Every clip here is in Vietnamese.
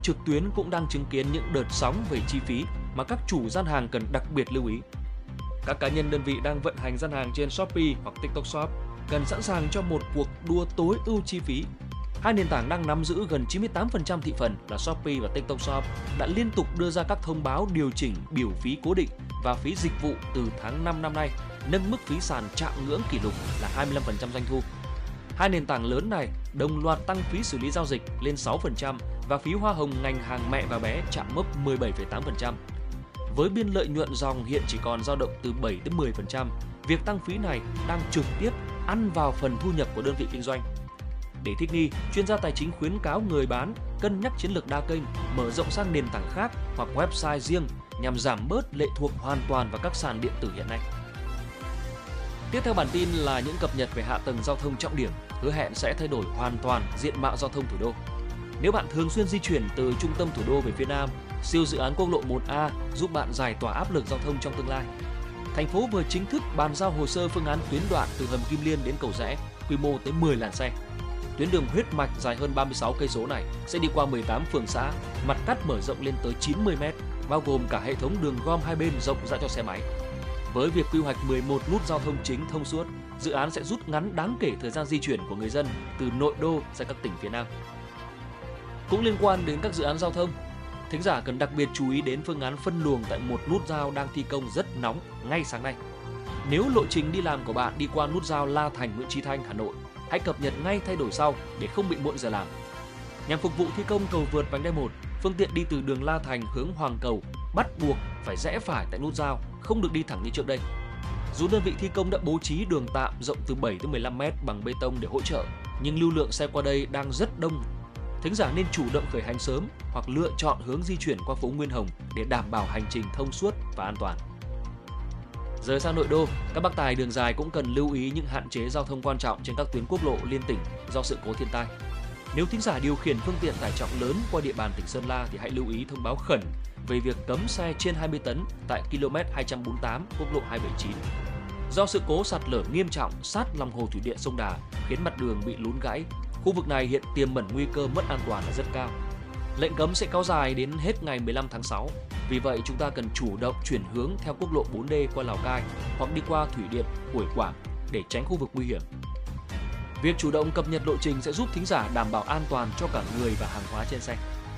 trực tuyến cũng đang chứng kiến những đợt sóng về chi phí mà các chủ gian hàng cần đặc biệt lưu ý. Các cá nhân đơn vị đang vận hành gian hàng trên Shopee hoặc TikTok Shop cần sẵn sàng cho một cuộc đua tối ưu chi phí. Hai nền tảng đang nắm giữ gần 98% thị phần là Shopee và TikTok Shop đã liên tục đưa ra các thông báo điều chỉnh biểu phí cố định và phí dịch vụ từ tháng 5 năm nay, nâng mức phí sàn chạm ngưỡng kỷ lục là 25% doanh thu. Hai nền tảng lớn này đồng loạt tăng phí xử lý giao dịch lên 6% và phí hoa hồng ngành hàng mẹ và bé chạm mốc 17,8%. Với biên lợi nhuận ròng hiện chỉ còn dao động từ 7 đến 10%, việc tăng phí này đang trực tiếp ăn vào phần thu nhập của đơn vị kinh doanh. Để thích nghi, chuyên gia tài chính khuyến cáo người bán cân nhắc chiến lược đa kênh, mở rộng sang nền tảng khác hoặc website riêng nhằm giảm bớt lệ thuộc hoàn toàn vào các sàn điện tử hiện nay. Tiếp theo bản tin là những cập nhật về hạ tầng giao thông trọng điểm, hứa hẹn sẽ thay đổi hoàn toàn diện mạo giao thông thủ đô. Nếu bạn thường xuyên di chuyển từ trung tâm thủ đô về phía Nam, siêu dự án quốc lộ 1A giúp bạn giải tỏa áp lực giao thông trong tương lai. Thành phố vừa chính thức bàn giao hồ sơ phương án tuyến đoạn từ hầm Kim Liên đến Cầu Giẽ, quy mô tới 10 làn xe. Tuyến đường huyết mạch dài hơn 36 cây số này sẽ đi qua 18 phường xã, mặt cắt mở rộng lên tới 90 m, bao gồm cả hệ thống đường gom hai bên rộng rãi cho xe máy. Với việc quy hoạch 11 nút giao thông chính thông suốt, dự án sẽ rút ngắn đáng kể thời gian di chuyển của người dân từ nội đô ra các tỉnh phía Nam. Cũng liên quan đến các dự án giao thông, thính giả cần đặc biệt chú ý đến phương án phân luồng tại một nút giao đang thi công rất nóng ngay sáng nay. Nếu lộ trình đi làm của bạn đi qua nút giao La Thành, Nguyễn Chí Thanh, Hà Nội, hãy cập nhật ngay thay đổi sau để không bị muộn giờ làm. Nhằm phục vụ thi công cầu vượt vành đai 1, phương tiện đi từ đường La Thành hướng Hoàng Cầu bắt buộc phải rẽ phải tại nút giao, không được đi thẳng như trước đây. Dù đơn vị thi công đã bố trí đường tạm rộng từ 7 đến 15 m bằng bê tông để hỗ trợ, nhưng lưu lượng xe qua đây đang rất đông. Thính giả nên chủ động khởi hành sớm hoặc lựa chọn hướng di chuyển qua phố Nguyên Hồng để đảm bảo hành trình thông suốt và an toàn. Rời sang nội đô, các bác tài đường dài cũng cần lưu ý những hạn chế giao thông quan trọng trên các tuyến quốc lộ liên tỉnh do sự cố thiên tai. Nếu thính giả điều khiển phương tiện tải trọng lớn qua địa bàn tỉnh Sơn La thì hãy lưu ý thông báo khẩn về việc cấm xe trên 20 tấn tại km 248 quốc lộ 279. Do sự cố sạt lở nghiêm trọng sát lòng hồ thủy điện sông Đà khiến mặt đường bị lún gãy, khu vực này hiện tiềm ẩn nguy cơ mất an toàn là rất cao. Lệnh cấm sẽ kéo dài đến hết ngày 15 tháng 6. Vì vậy, chúng ta cần chủ động chuyển hướng theo quốc lộ 4D qua Lào Cai hoặc đi qua thủy điện Hủi Quảng để tránh khu vực nguy hiểm. Việc chủ động cập nhật lộ trình sẽ giúp thính giả đảm bảo an toàn cho cả người và hàng hóa trên xe.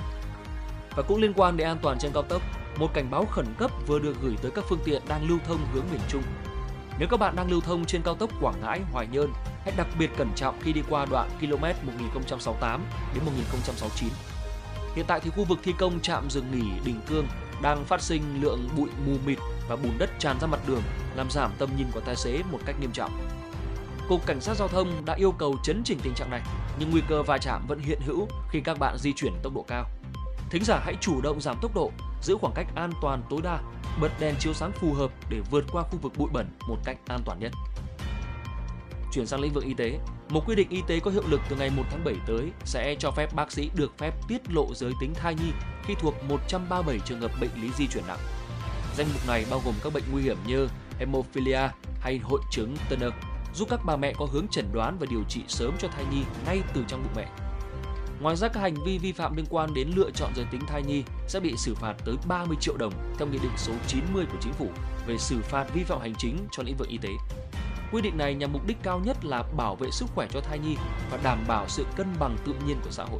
Và cũng liên quan đến an toàn trên cao tốc, một cảnh báo khẩn cấp vừa được gửi tới các phương tiện đang lưu thông hướng miền Trung. Nếu các bạn đang lưu thông trên cao tốc Quảng Ngãi - Hoài Nhơn, hãy đặc biệt cẩn trọng khi đi qua đoạn km 1068 đến 1069. Hiện tại thì khu vực thi công trạm dừng nghỉ Đình Cương đang phát sinh lượng bụi mù mịt và bùn đất tràn ra mặt đường, làm giảm tầm nhìn của tài xế một cách nghiêm trọng. Cục Cảnh sát Giao thông đã yêu cầu chấn chỉnh tình trạng này, nhưng nguy cơ va chạm vẫn hiện hữu khi các bạn di chuyển tốc độ cao. Thính giả hãy chủ động giảm tốc độ, giữ khoảng cách an toàn tối đa, bật đèn chiếu sáng phù hợp để vượt qua khu vực bụi bẩn một cách an toàn nhất. Chuyển sang lĩnh vực y tế, một quy định y tế có hiệu lực từ ngày 1 tháng 7 tới sẽ cho phép bác sĩ được phép tiết lộ giới tính thai nhi khi thuộc 137 trường hợp bệnh lý di chuyển nặng. Danh mục này bao gồm các bệnh nguy hiểm như hemophilia hay hội chứng Turner, giúp các bà mẹ có hướng chẩn đoán và điều trị sớm cho thai nhi ngay từ trong bụng mẹ. Ngoài ra, các hành vi vi phạm liên quan đến lựa chọn giới tính thai nhi sẽ bị xử phạt tới 30 triệu đồng theo Nghị định số 90 của Chính phủ về xử phạt vi phạm hành chính cho lĩnh vực y tế. Quy định này nhằm mục đích cao nhất là bảo vệ sức khỏe cho thai nhi và đảm bảo sự cân bằng tự nhiên của xã hội.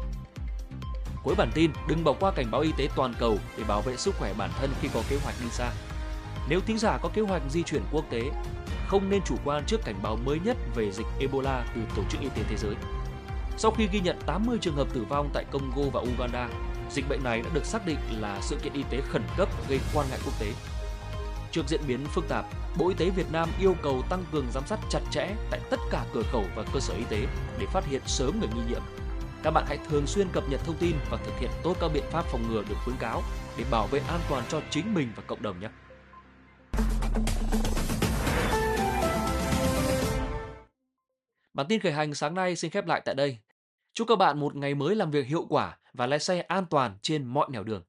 Cuối bản tin, đừng bỏ qua cảnh báo y tế toàn cầu để bảo vệ sức khỏe bản thân khi có kế hoạch đi xa. Nếu thính giả có kế hoạch di chuyển quốc tế, không nên chủ quan trước cảnh báo mới nhất về dịch Ebola từ Tổ chức Y tế Thế giới. Sau khi ghi nhận 80 trường hợp tử vong tại Congo và Uganda, dịch bệnh này đã được xác định là sự kiện y tế khẩn cấp gây quan ngại quốc tế. Trước diễn biến phức tạp, Bộ Y tế Việt Nam yêu cầu tăng cường giám sát chặt chẽ tại tất cả cửa khẩu và cơ sở y tế để phát hiện sớm người nghi nhiễm. Các bạn hãy thường xuyên cập nhật thông tin và thực hiện tốt các biện pháp phòng ngừa được khuyến cáo để bảo vệ an toàn cho chính mình và cộng đồng nhé. Bản tin khởi hành sáng nay xin khép lại tại đây. Chúc các bạn một ngày mới làm việc hiệu quả và lái xe an toàn trên mọi nẻo đường.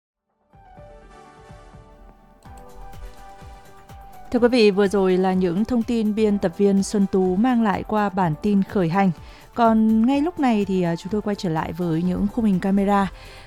Thưa quý vị, vừa rồi là những thông tin biên tập viên Xuân Tú mang lại qua bản tin khởi hành. Còn ngay lúc này thì chúng tôi quay trở lại với những khung hình camera.